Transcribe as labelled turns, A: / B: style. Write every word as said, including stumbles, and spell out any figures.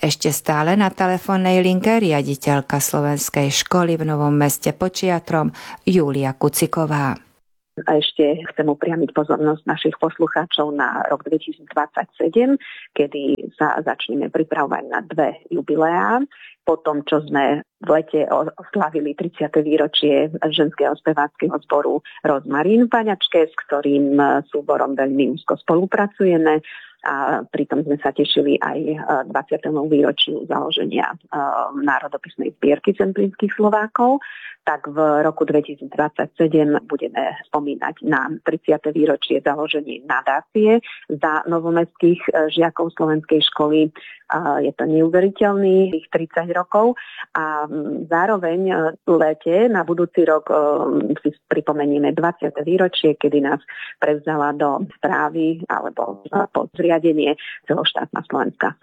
A: Ešte stále na telefónnej linke riaditeľka Slovenskej školy v Novom Meste pod Čiatrom Júlia Kuciková.
B: A ešte chcem upriamiť pozornosť našich poslucháčov na rok dvetisícdvadsaťsedem, kedy sa začneme pripravovať na dve jubileá. Po tom, čo sme v lete oslavili tridsiate výročie ženského speváckeho zboru Rozmarín v Baňačke, s ktorým súborom veľmi úzko spolupracujeme. A pritom sme sa tešili aj dvadsiatemu výročiu založenia národopisnej zbierky zemplínskych Slovákov. Tak v roku dvetisícdvadsaťsedem budeme spomínať na tridsiate výročie založenia nadácie za novomestských žiakov slovenskej školy. Je to neuveriteľných tridsať rokov a zároveň v lete na budúci rok si pripomenieme dvadsiate výročie, kedy nás prevzala do správy alebo pod zriadenie celoštátna Slovenská